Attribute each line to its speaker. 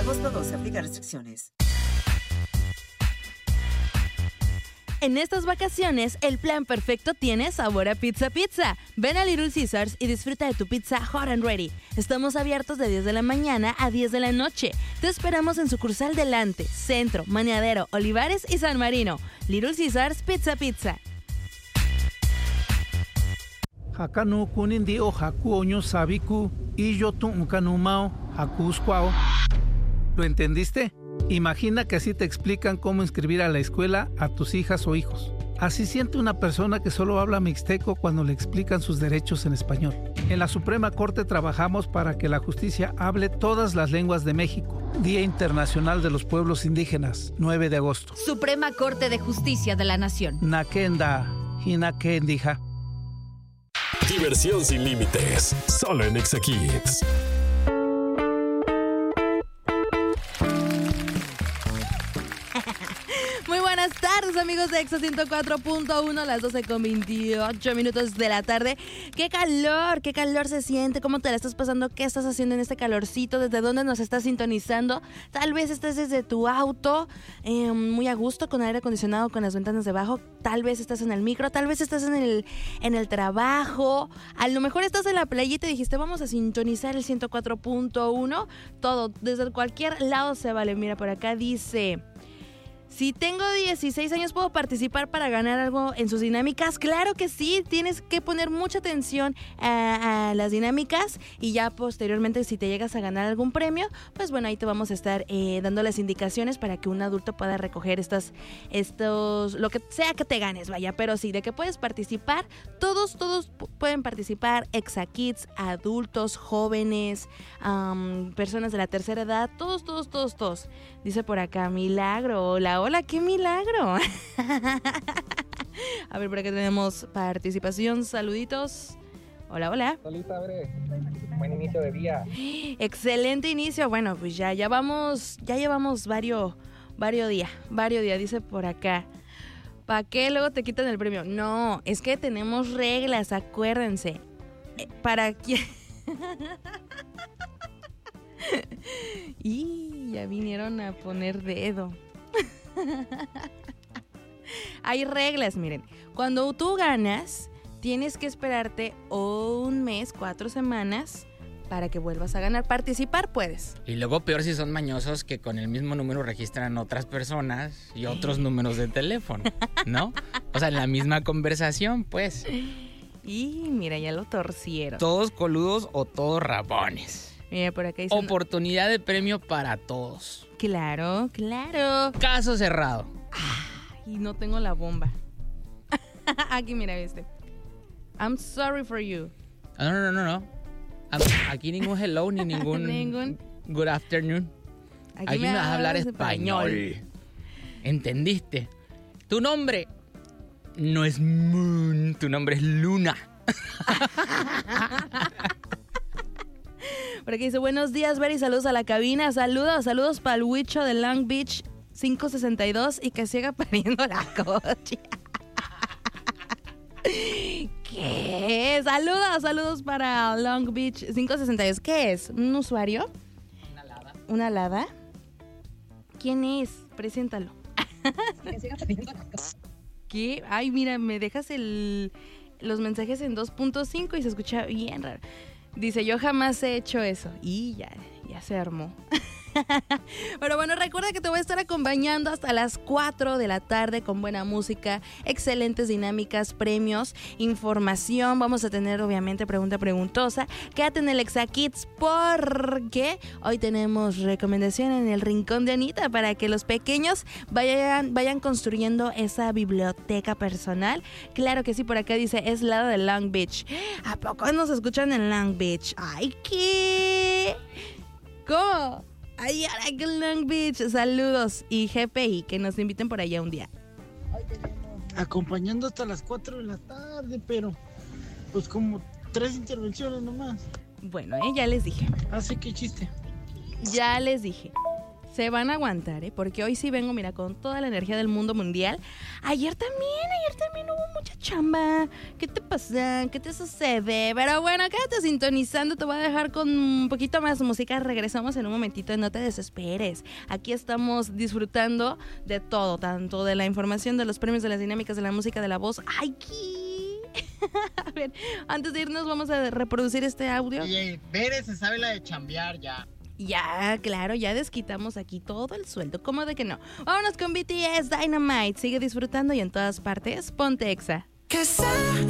Speaker 1: Agosto 12, aplica restricciones.
Speaker 2: En estas vacaciones, el plan perfecto tiene sabor a pizza pizza. Ven a Little Caesars y disfruta de tu pizza hot and ready. Estamos abiertos de 10 de la mañana a 10 de la noche. Te esperamos en sucursal Delante, Centro, Maniadero, Olivares y San Marino. Little Caesars Pizza Pizza.
Speaker 3: Hakanu kunindi o haku oño sabiku y yo tu unkanumao hakuskwao. ¿Lo entendiste? Imagina que así te explican cómo inscribir a la escuela a tus hijas o hijos. Así siente una persona que solo habla mixteco cuando le explican sus derechos en español. En la Suprema Corte trabajamos para que la justicia hable todas las lenguas de México. Día Internacional de los Pueblos Indígenas, 9 de agosto.
Speaker 4: Suprema Corte de Justicia de la Nación.
Speaker 3: Nakenda, Hinakendija.
Speaker 5: Diversión sin límites, solo en Exa Kids.
Speaker 2: Muy buenas tardes, amigos de Exa 104.1, las 12:28 de la tarde. ¡Qué calor se siente! ¿Cómo te la estás pasando? ¿Qué estás haciendo en este calorcito? ¿Desde dónde nos estás sintonizando? Tal vez estés desde tu auto, muy a gusto, con aire acondicionado, con las ventanas debajo. Tal vez estás en el micro, tal vez estás en el trabajo. A lo mejor estás en la playa y te dijiste, vamos a sintonizar el 104.1. Todo, desde cualquier lado se vale. Mira, por acá dice... Si tengo 16 años, ¿puedo participar para ganar algo en sus dinámicas? Claro que sí, tienes que poner mucha atención a las dinámicas y ya posteriormente si te llegas a ganar algún premio, pues bueno, ahí te vamos a estar dando las indicaciones para que un adulto pueda recoger estos, lo que sea que te ganes, vaya, pero sí, de que puedes participar, todos pueden participar, Exa Kids, adultos, jóvenes, personas de la tercera edad, todos. Dice por acá, milagro, hola, qué milagro. A ver, por acá tenemos participación, saluditos. Hola.
Speaker 6: Solita, buen inicio de día.
Speaker 2: Excelente inicio. Bueno, pues ya llevamos varios días, dice por acá. ¿Para qué luego te quitan el premio? No, es que tenemos reglas, acuérdense. ¿Para quién? Y ya vinieron a poner dedo. Hay reglas, miren. Cuando tú ganas, tienes que esperarte un mes, 4 semanas para que vuelvas a ganar. Participar puedes.
Speaker 7: Y luego peor si son mañosos que con el mismo número registran otras personas y otros números de teléfono, ¿no? O sea, en la misma conversación, pues.
Speaker 2: Y mira, ya lo torcieron.
Speaker 7: Todos coludos o todos rabones.
Speaker 2: Mira, por acá dice...
Speaker 7: Oportunidad de premio para todos.
Speaker 2: Claro.
Speaker 7: Caso cerrado.
Speaker 2: Y no tengo la bomba. Aquí, mira, I'm sorry for you.
Speaker 7: No. Aquí ningún hello ni ningún good afternoon. Aquí me vas a hablar español. ¿Entendiste? Tu nombre no es Moon, tu nombre es Luna.
Speaker 2: Por aquí dice, buenos días, Beri, saludos a la cabina. Saludos para el Huicho de Long Beach 562 y que siga pariendo la coche. ¿Qué? Saludos para Long Beach 562. ¿Qué es? ¿Un usuario? ¿Una alada? ¿Quién es? Preséntalo.
Speaker 4: Que siga pariendo la coche.
Speaker 2: ¿Qué? Ay, mira, me dejas los mensajes en 2.5 y se escucha bien raro. Dice, yo jamás he hecho eso. Y ya se armó. Pero bueno, recuerda que te voy a estar acompañando hasta las 4 de la tarde con buena música, excelentes dinámicas, premios, información. Vamos a tener obviamente preguntosa. Quédate en el Exa Kids porque hoy tenemos recomendación en el Rincón de Anita para que los pequeños vayan construyendo esa biblioteca personal. Claro que sí, por acá dice, es lado de Long Beach. ¿A poco nos escuchan en Long Beach? ¡Ay, qué! ¿Cómo? Ay, ahora que Long Beach, saludos y GPI, que nos inviten por allá un día.
Speaker 8: Acompañando hasta las 4 de la tarde, pero pues como 3 intervenciones nomás.
Speaker 2: Bueno, ya les dije.
Speaker 8: Así que chiste.
Speaker 2: Ya les dije. Se van a aguantar, porque hoy sí vengo, mira, con toda la energía del mundo mundial. Ayer también hubo mucha chamba. ¿Qué te pasa? ¿Qué te sucede? Pero bueno, quédate sintonizando. Te voy a dejar con un poquito más música. Regresamos en un momentito. No te desesperes. Aquí estamos disfrutando de todo, tanto de la información, de los premios, de las dinámicas, de la música, de la voz. ¡Ay, qué! A ver, antes de irnos vamos a reproducir este audio.
Speaker 8: Y Bere se sabe la de chambear ya.
Speaker 2: Ya, claro, ya desquitamos aquí todo el sueldo. ¿Cómo de que no? Vámonos con BTS Dynamite. Sigue disfrutando y en todas partes, ponte Exa.